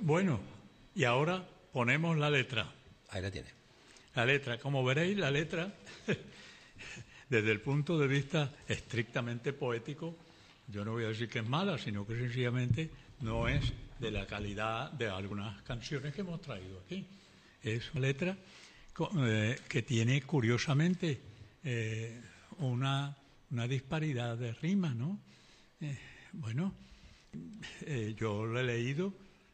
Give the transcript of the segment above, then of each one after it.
Bueno, y ahora ponemos la letra. Ahí la tiene. La letra, como veréis, la letra, desde el punto de vista estrictamente poético, yo no voy a decir que es mala, sino que sencillamente no es de la calidad de algunas canciones que hemos traído aquí. Es una letra que tiene, curiosamente, una disparidad de rimas, ¿no? Yo lo he leído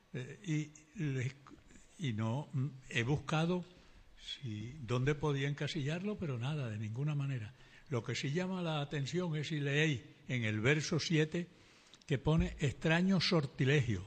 y no he buscado dónde podía encasillarlo, pero nada, de ninguna manera. Lo que sí llama la atención es si leéis en el verso 7 que pone extraño sortilegio.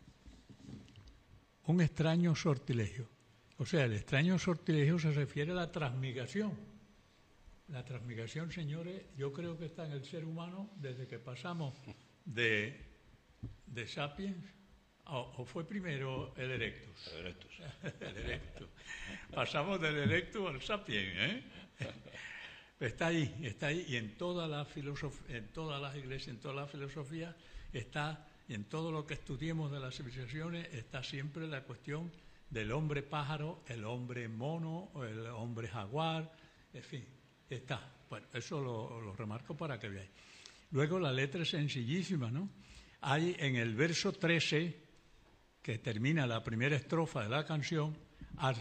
Un extraño sortilegio. O sea, el extraño sortilegio se refiere a la transmigración. La transmigración, señores, yo creo que está en el ser humano desde que pasamos de sapiens, o fue primero el erectus. El erectus. Pasamos del erectus al sapiens, ¿eh? Está ahí, y en toda la filosofía, en todas las iglesias, en toda la filosofía está, y en todo lo que estudiemos de las civilizaciones, está siempre la cuestión del hombre pájaro, el hombre mono, el hombre jaguar, en fin, está. Bueno, eso lo remarco para que veáis. Luego la letra es sencillísima, ¿no? Hay en el verso 13, que termina la primera estrofa de la canción,